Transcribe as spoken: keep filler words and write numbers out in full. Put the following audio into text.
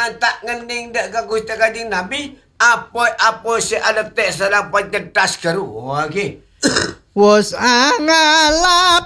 hang tak ngening dak ke Gusti Kanjeng Nabi, apa-apa si ada tek salah pencetas keru. Okey. Was angala